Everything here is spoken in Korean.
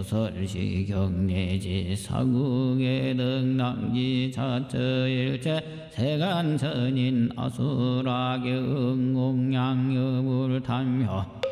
설시 경례지 사국의 등랑지 자처일체 세간선인 아수라계 응공양여불 탐효